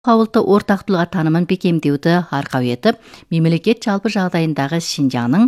Қауылты ортақ тұлға танымын бекемдеуді арқау етіп, мемлекет жалпы жағдайындағы Шинжаңның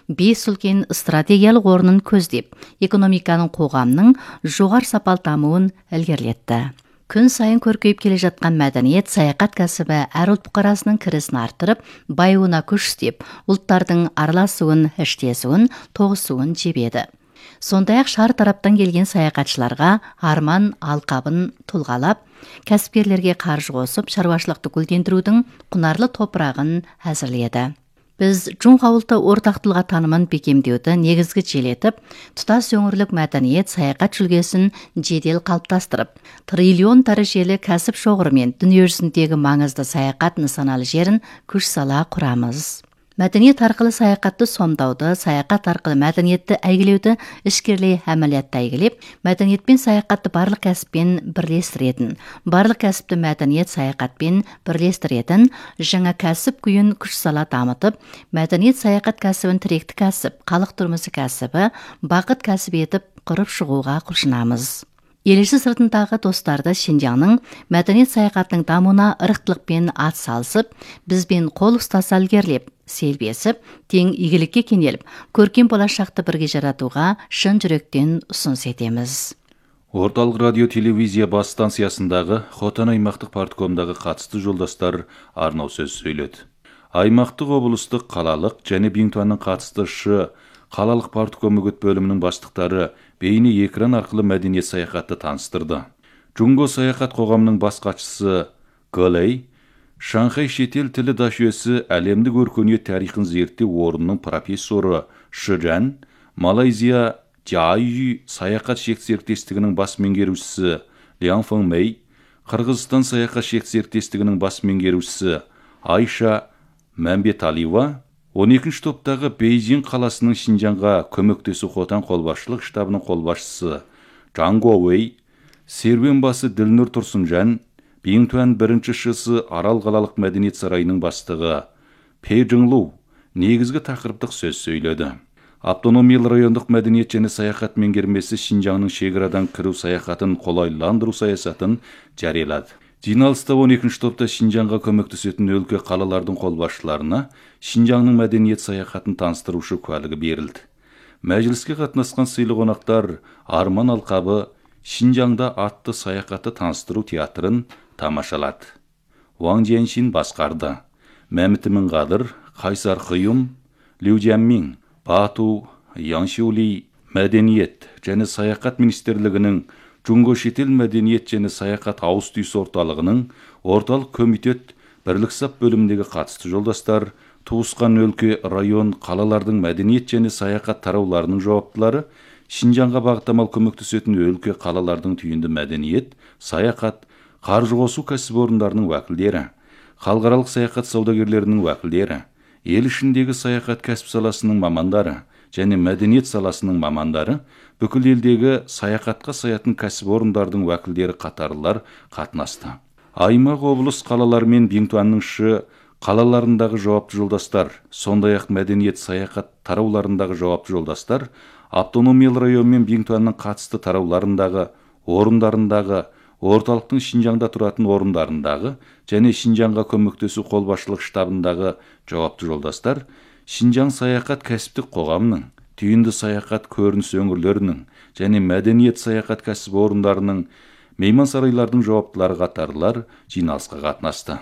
5 үлкен стратегиялық орнын көздеп, экономиканың қоғамның жоғары сапалы дамуын ілгерілетті. Күн сайын көркейіп келе жатқан мәдениет, саяхат кәсібі әр ұлт бұқарасының кірісін арттырып, байуына күш істеп, ұлттардың араласуын, іштесуін, тоғысуын жебеді. Сондай-ақ шар тараптан келген саяхатшыларға арман алқабын тұлғалап, кәсіпкерлерге қаржы қосып, шаруашылықты гүлдендірудің құнарлы топырағын әзірледі. Біз Джунғауылты ортақ тұлға танымын бекемдеуді негізгі желетіп, тұтас өңірлік мәдениет саяхат жүлгесін жедел қалыптастырып, триллион дәрежелі кәсіп шоғырымен дүниежүзіндегі маңызды саяхат нысаналы жерін күш сала құрамыз. Мәдениет арқылы саяхатты сомдауды, саяхат арқылы мәдениетті әйгілеуді ішкерлей әмәлиятты әйгілеп, мәдениетпен саяхатты барлық кәсіппен бірлестіретін, барлық кәсіпті мәдениет саяхатпен бірлестіретін, жаңа кәсіп күйін күш сала дамытып, мәдениет саяхат кәсібін тіректі кәсіп, халық тұрмысы кәсібі, бақыт кәсіп етіп құрып шығуға құлшынамыз. Елші сыртындағы достарды Шинжаңның мәдениет саяхатының дамуына ырықтылықпен ат салысып, бізбен қол ұстаса ілгерілеп, селбесіп, тең игілікке кенеліп, көркем болашақты бірге жаратуға шын жүректен ұсыныс етеміз. Орталық радио телевизия бас станциясындағы Хотан аймақтық парткомдағы қатысты жолдастар арнау сөз сөйледі. Аймақтық облыстық қалалық және Бингтуанның қатысты қалалық партком үгіт бөлімінің бастықтары бейне экран арқылы мәдениет саяхатты таныстырды. Джунго саяхат қоғамының бас хатшысы Голей, Шанхай шетел тілі дашөсі әлемдік өркениет тарихын зерттеу орнының профессоры Шыжан, Малайзия Джайю саяхат серіктестігінің бас меңгерушісі Лян Фэн Мэй, Қырғызстан саяхат серіктестігінің бас меңгерушісі Айша Мәмбеталиева, 12-ші топтағы Бейжің қаласының Шинжаңға көмектесу Хотан қолбасшылық штабының қолбасшысы Джанго Уэй, серуен басы Ділнұр Тұрсынжан, Бингтуан бірінші шысы Арал қалалық мәдениет сарайының бастығы Пэй Жыңлу негізгі тақырыптық сөз сөйледі. Автономиялы райондық мәдениет және саяхат меңгермесі Шинжаңның шекарадан кіру саяхатын қолайландыру саясатын жариялады. Жиналыста 12-ші топта Шинжаңға көмектесетін өлке қалалардың қолбасшыларына Шинжаңның мәдениет саяхатын таныстырушы куәлігі берілді. Мәжіліске қатынасқан сыйлы қонақтар Арман алқабы Шинжаңда атты саяхатты таныстыру театрын тамашалады. Ваң Жиэншин басқарды. Мәміт Мінғадыр, Қайсар Қиым, Лю Жянмин, Бату, Яншули мәдениет және саяхат министрлігінің Джунго шетел мәдениет және саяхат ауыз-түйіс орталығының орталық комитет бірліксап бөліміндегі қатысты жолдастар, туысқан өлке, район, қалалардың мәдениет және саяхат тарауларының жауаптылары, Шинжаңға бағыттамал көмектесетін өлке қалалардың түйінді мәдениет, саяхат, қаржы қосу кәсіпорындарының уәкілдері, халықаралық саяхат саудагерлерінің уәкілдері, ел ішіндегі саяхат кәсіп саласының мамандары және мәдениет саласының мамандары, бүкіл елдегі саяхатқа саятын кәсіпорындардың уәкілдері қатарлар қатынасты. Аймақ облыс қалалар мен Бингтуанның қалаларындағы жауапты жолдастар, сондай-ақ мәдениет саяхат тарауларындағы жауапты жолдастар, автономиялы район мен Бингтуанның қатысты тарауларындағы, орындарындағы, орталықтың Шинжаңда тұратын орындарындағы және Шинжаңға көмектесу қолбасшылық штабындағы жауапты жолдастар, Шинжаң саяхат кәсіптік қоғамның, түйінді саяхат көрініс өңірлерінің және мәдениет саяхат кәсіп орындарының, мейман сарайлардың жауаптылары қатарлар жиналысқа қатынасты.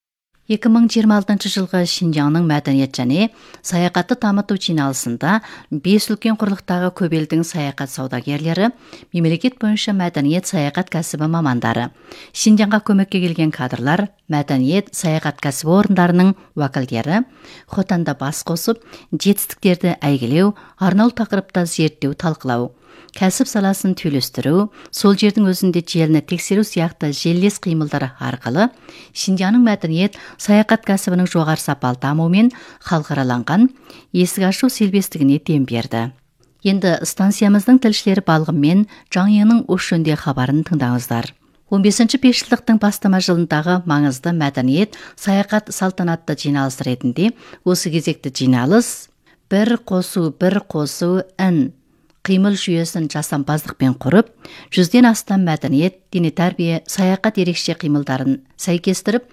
2026 жылғы Шинжаңның мәдениет және саяхатты дамыту жиналысында 5 үлкен құрлықтағы көп елдің саяхат саудагерлері, мемлекет бойынша мәдениет саяхат кәсібі мамандары, Шинжаңға көмекке келген кадрлар, мәдениет саяхат кәсібі орындарының уәкілдері Хотанда бас қосып, жетістіктерді әйгілеу, арнаулы тақырыпта зерттеу талқылау, кәсіп саласын түйілістіру, сол жердің өзінде желіні тексеру сияқты желілес қимылдары арқылы Шинжаңның мәдениет саяхат кәсібінің жоғары сапалы дамуымен халықараланған есік ашу селбестігіне дем берді. Енді станциямыздың тілшілері Балғын мен Жаңйыңның осы жөнінде хабарын тыңдаңыздар. 15-ші бесжылдықтың бастама жылындағы маңызды мәдениет саяхат салтанатты жиналыс ретінде осы кезекті жиналыс бір қосу ін қимыл жүйесін жасампаздықпен құрып, 100-ден астам мәдениет, діни тәрбие, саяхат ерекше қимылдарын сәйкестіріп,